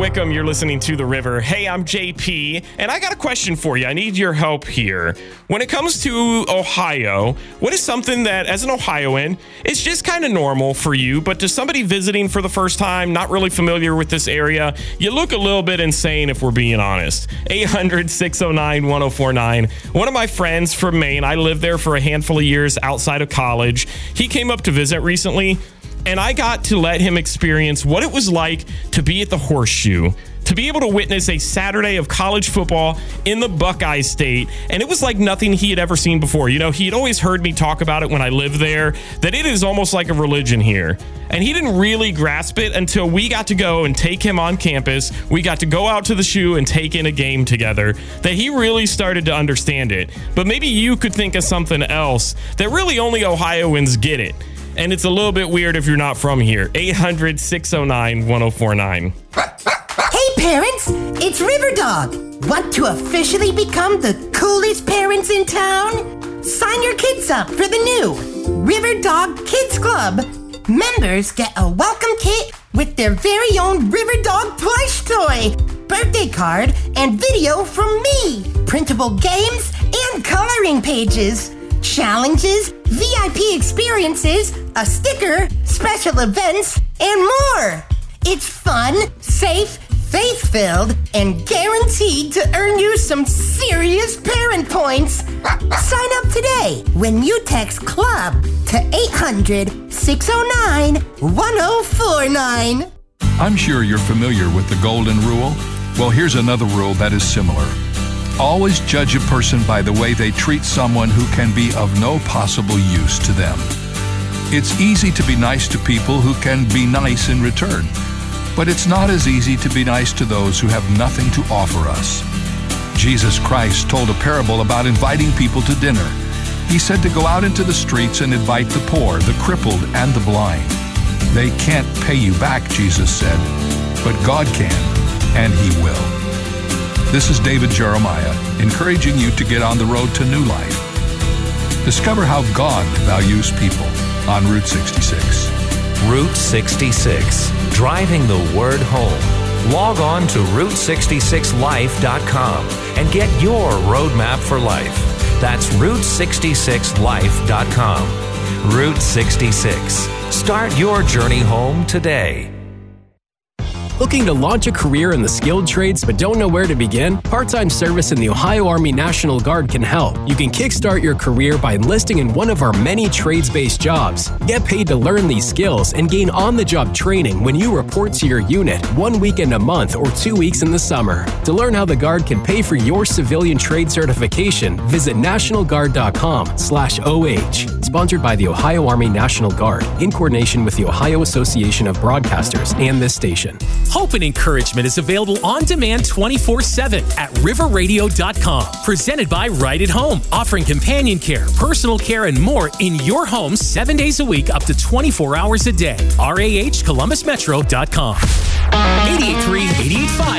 Wickham. You're listening to The River. Hey, I'm JP, and I got a question for you. I need your help here. When it comes to Ohio, what is something that, as an Ohioan, is just kind of normal for you, but to somebody visiting for the first time, not really familiar with this area, you look a little bit insane if we're being honest. 800-609-1049. One of my friends from Maine, I lived there for a handful of years outside of college. He came up to visit recently, and I got to let him experience what it was like to be at the Horseshoe, to be able to witness a Saturday of college football in the Buckeye State. And it was like nothing he had ever seen before. You know, he had always heard me talk about it when I lived there, that it is almost like a religion here. And he didn't really grasp it until we got to go and take him on campus. We got to go out to the shoe and take in a game together, that he really started to understand it. But maybe you could think of something else that really only Ohioans get it. And it's a little bit weird if you're not from here. 800-609-1049. Hey parents, it's Riverdog. Want to officially become the coolest parents in town? Sign your kids up for the new Riverdog Kids Club. Members get a welcome kit with their very own Riverdog plush toy, birthday card, and video from me, printable games, and coloring pages. Challenges, VIP experiences, a sticker, special events, and more. It's fun, safe, faith-filled, and guaranteed to earn you some serious parent points. Sign up today when you text CLUB to 800-609-1049. I'm sure you're familiar with the Golden Rule. Well, here's another rule that is similar. Always judge a person by the way they treat someone who can be of no possible use to them. It's easy to be nice to people who can be nice in return, but it's not as easy to be nice to those who have nothing to offer us. Jesus Christ told a parable about inviting people to dinner. He said to go out into the streets and invite the poor, the crippled, and the blind. They can't pay you back, Jesus said, but God can, and He will. This is David Jeremiah, encouraging you to get on the road to new life. Discover how God values people on Route 66. Route 66, driving the word home. Log on to Route66Life.com and get your roadmap for life. That's Route66Life.com. Route 66. Start your journey home today. Looking to launch a career in the skilled trades but don't know where to begin? Part-time service in the Ohio Army National Guard can help. You can kickstart your career by enlisting in one of our many trades-based jobs. Get paid to learn these skills and gain on-the-job training when you report to your unit 1 weekend a month or 2 weeks in the summer. To learn how the Guard can pay for your civilian trade certification, visit nationalguard.com/OH. Sponsored by the Ohio Army National Guard in coordination with the Ohio Association of Broadcasters and this station. Hope and encouragement is available on demand 24/7 at riverradio.com. Presented by Right at Home, offering companion care, personal care, and more in your home 7 days a week, up to 24 hours a day. RAHColumbusmetro.com. 88.3, 88.5.